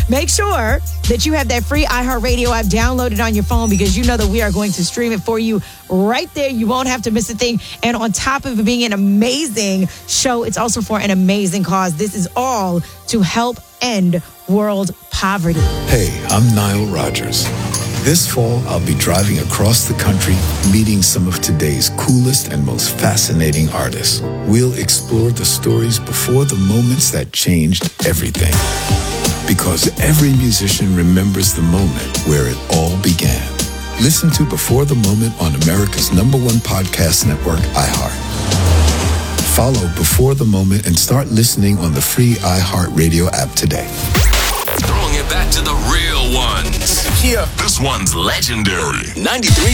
Make sure that you have that free iHeartRadio app downloaded on your phone because you know that we are going to stream it for you right there. You won't have to miss a thing. And on top of it being an amazing show, it's also for an amazing cause. This is all to help end world poverty. Hey, I'm Nile Rodgers. This fall, I'll be driving across the country, meeting some of today's coolest and most fascinating artists. We'll explore the stories before the moments that changed everything. Because every musician remembers the moment where it all began. Listen to Before the Moment on America's #1 podcast network, iHeart. Follow Before the Moment and start listening on the free iHeartRadio app today. Throwing it back to the real ones. Yeah. This one's legendary. 93.